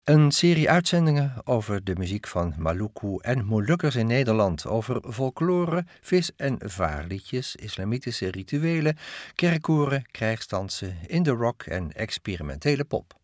Een serie uitzendingen over de muziek van Maluku en Molukkers in Nederland, over folklore, vis- en vaarliedjes, islamitische rituelen, kerkkoren, krijgsdansen, indie rock en experimentele pop.